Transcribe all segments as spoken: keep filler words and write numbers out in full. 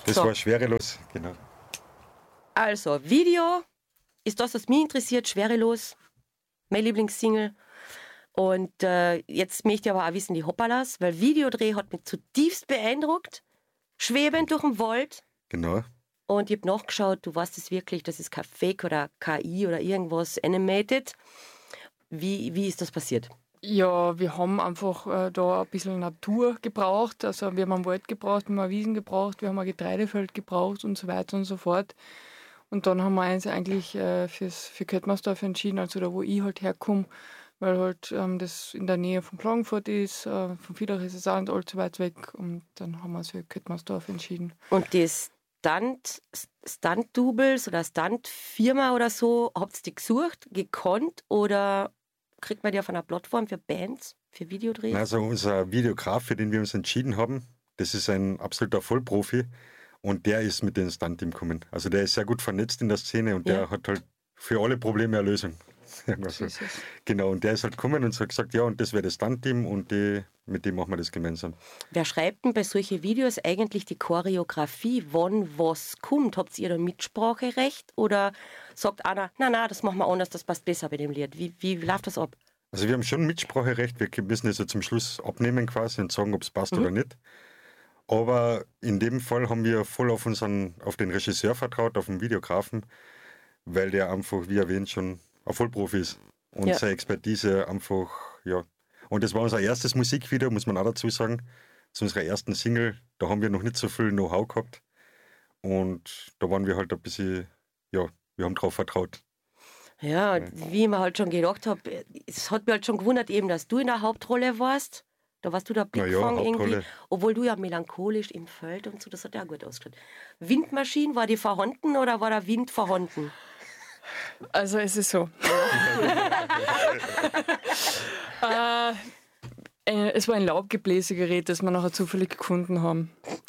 Das so. war schwerelos, genau. Also, Video ist das, was mich interessiert, schwerelos. Meine Lieblingssingle. Und äh, jetzt möchte ich aber auch wissen, die Hoppalas, weil Videodreh hat mich zutiefst beeindruckt. Schwebend durch den Wald. Genau. Und ich habe nachgeschaut, du weißt es wirklich, das ist kein Fake oder K I oder irgendwas animated. Wie, wie ist das passiert? Ja, wir haben einfach äh, da ein bisschen Natur gebraucht. Also wir haben einen Wald gebraucht, wir haben eine Wiesen gebraucht, wir haben ein Getreidefeld gebraucht und so weiter und so fort. Und dann haben wir uns eigentlich äh, fürs, für Köttmersdorf entschieden, also da wo ich halt herkomme, weil halt ähm, das in der Nähe von Klagenfurt ist, äh, von Villach ist es auch nicht allzu weit weg. Und dann haben wir uns für Köttmersdorf entschieden. Und die Stunt, Stunt-Doubles oder Stunt-Firma oder so, habt ihr die gesucht, gekonnt oder kriegt man die auf einer Plattform für Bands, für Videodrehs? Also unser Videograf, für den wir uns entschieden haben, das ist ein absoluter Vollprofi und der ist mit dem Stunt-Team gekommen. Also der ist sehr gut vernetzt in der Szene und ja. der hat halt für alle Probleme eine Lösung. So. Genau, und der ist halt gekommen und hat gesagt, ja, und das wäre das Stunt-Team und die, mit dem machen wir das gemeinsam. Wer schreibt denn bei solchen Videos eigentlich die Choreografie, wann was kommt? Habt ihr da Mitspracherecht oder sagt einer, na na, das machen wir anders, das passt besser bei dem Lied? Wie, wie läuft das ab? Also wir haben schon Mitspracherecht, wir müssen das ja zum Schluss abnehmen quasi und sagen, ob es passt mhm. oder nicht. Aber in dem Fall haben wir voll auf unseren, auf den Regisseur vertraut, auf den Videografen, weil der einfach, wie erwähnt, schon ein Vollprofi ist. Und ja. seine Expertise einfach, ja. Und das war unser erstes Musikvideo, muss man auch dazu sagen. Zu unserer ersten Single, da haben wir noch nicht so viel Know-how gehabt. Und da waren wir halt ein bisschen, ja, wir haben drauf vertraut. Ja, ja. Wie ich mir halt schon gedacht habe, es hat mich halt schon gewundert eben, dass du in der Hauptrolle warst. Da warst du der Blickfang ja, irgendwie, obwohl du ja melancholisch im Feld und so, das hat ja auch gut ausgeschaut. Windmaschine, war die vorhanden oder war der Wind vorhanden? Also es ist so. äh, äh, es war ein Laubgebläsegerät, das wir nachher zufällig gefunden haben.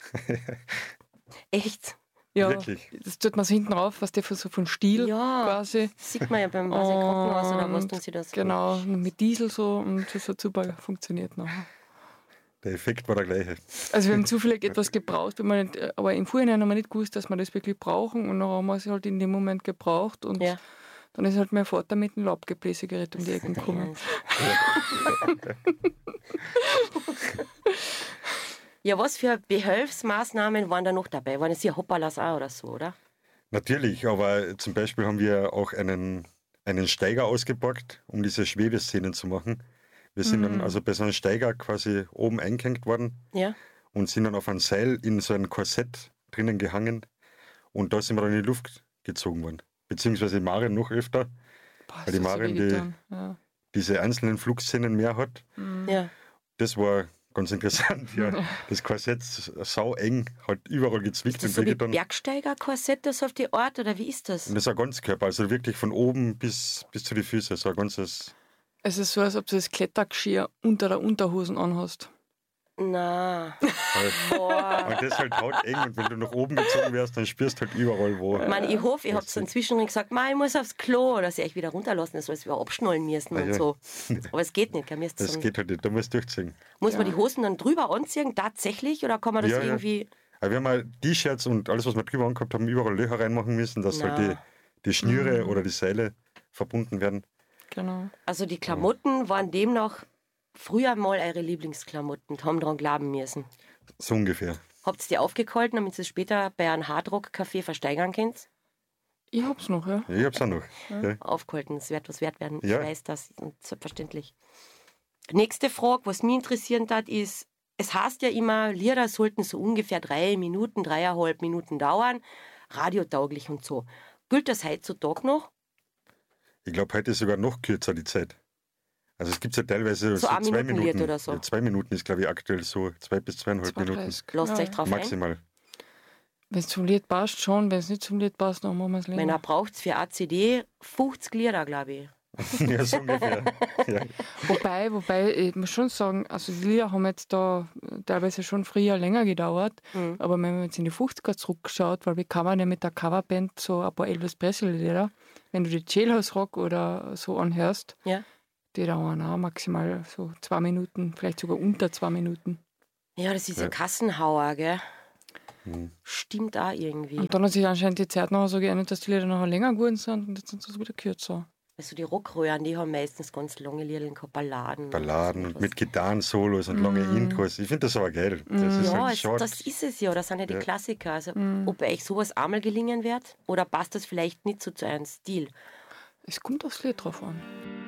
Echt? Ja, wirklich? Das tut man so hinten rauf, was der so von Stiel ja, quasi. Sieht man ja beim Krankenhaus oder was tun sie das? Genau, mit Diesel so und das hat super funktioniert nachher. Der Effekt war der gleiche. Also wir haben zufällig etwas gebraucht, nicht, aber im Vorhinein haben wir nicht gewusst, dass wir das wirklich brauchen und dann haben wir es halt in dem Moment gebraucht und ja. dann ist halt mein Vater mit dem Laubgebläsegerät um die Ecke gekommen. Ja, was für Behelfsmaßnahmen waren da noch dabei? Waren es hier Hoppalas auch oder so, oder? Natürlich, aber zum Beispiel haben wir auch einen, einen Steiger ausgepackt, um diese Schwebeszenen zu machen. Wir sind mhm. dann also bei so einem Steiger quasi oben eingehängt worden ja. und sind dann auf ein Seil in so ein Korsett drinnen gehangen und da sind wir dann in die Luft gezogen worden. Beziehungsweise Maren noch öfter, Boah, weil die Maren die, ja. diese einzelnen Flugszenen mehr hat. Mhm. Ja. Das war ganz interessant, ja. Das Korsett sau eng, hat überall gezwickt. Ist das so wie Bergsteiger-Korsett, das auf die Art, oder wie ist das? Und das ist ein Ganzkörper, also wirklich von oben bis, bis zu den Füßen, so ein ganzes... Es ist so, als ob du das Klettergeschirr unter der Unterhosen anhast. Na. Boah. Und das ist halt hauteng und wenn du nach oben gezogen wärst, dann spürst du halt überall wo. Ich meine, ich hoffe, ihr habt so inzwischen gesagt, ich muss aufs Klo, dass ihr euch wieder runterlassen, das soll es wieder abschnallen müssen und ja. so. Aber es geht nicht, gell? Das so geht halt nicht, da musst du durchziehen. Muss ja. man die Hosen dann drüber anziehen, tatsächlich, oder kann man das ja, irgendwie... Ja. Aber wir haben mal T-Shirts und alles, was wir drüber angehabt haben, überall Löcher reinmachen müssen, dass Na. halt die, die Schnüre mhm. oder die Seile verbunden werden. Genau. Also die Klamotten waren demnach früher mal eure Lieblingsklamotten, haben daran glauben müssen. So ungefähr. Habt ihr die aufgekalten, damit ihr es später bei einem Hardrock-Café versteigern könnt? Ich hab's noch, ja. Ich hab's auch noch. Ja. Ja. Aufgehalten, es wird was wert werden. Ja. Ich weiß das, selbstverständlich. Nächste Frage, was mich interessieren hat, ist, es heißt ja immer, Lieder sollten so ungefähr drei Minuten, dreieinhalb Minuten dauern, radiotauglich und so. Gilt das heutzutage noch? Ich glaube, heute ist sogar noch kürzer die Zeit. Also es gibt ja teilweise so, so zwei Minuten Minuten. Oder so. Ja, zwei Minuten ist, glaube ich, aktuell so zwei bis zweieinhalb Minuten. Lasst ja. euch drauf Maximal. ein. Wenn es zum Lied passt, schon. Wenn es nicht zum Lied passt, dann machen wir es länger. Wenn er braucht für A C D fünfzig Lieder, glaube ich. Ja, so ungefähr. Ja. Wobei, wobei, ich muss schon sagen, also die Lieder haben jetzt da teilweise schon früher länger gedauert, mhm. aber wenn man jetzt in die fünfziger zurückschaut, weil wie kann man ja mit der Coverband so ein paar Elvis Presley-Lieder, wenn du die Jailhouse Rock oder so anhörst, ja. die dauern auch maximal so zwei Minuten, vielleicht sogar unter zwei Minuten. Ja, das ist ja Ja. Kassenhauer, gell? Mhm. Stimmt auch irgendwie. Und dann hat sich anscheinend die Zeit noch so geändert, dass die Lieder noch länger geworden sind und jetzt sind sie wieder kürzer. Also die Rockröhren, die haben meistens ganz lange Lieder, Balladen. Balladen und mit Gitarren-Solos und mm. lange Intros. Ich finde das aber geil. Das mm. ist ja, halt es, das ist es ja. Das sind ja die ja. Klassiker. Also mm. ob euch sowas einmal gelingen wird oder passt das vielleicht nicht so zu eurem Stil? Es kommt aufs Lied drauf an.